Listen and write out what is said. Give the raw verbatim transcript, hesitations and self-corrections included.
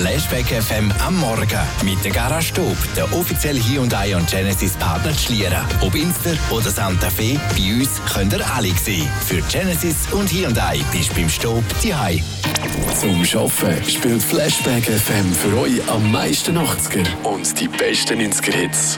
Flashback F M am Morgen mit der Garage Stub, der offizielle Hyundai und Genesis Partner zu Schlieren. Ob Inster oder Santa Fe, bei uns könnt ihr alle sehen. Für Genesis und Hyundai bist du beim Stub daheim. Zum Arbeiten spielt Flashback F M für euch am meisten achtziger und die besten neunziger Hits.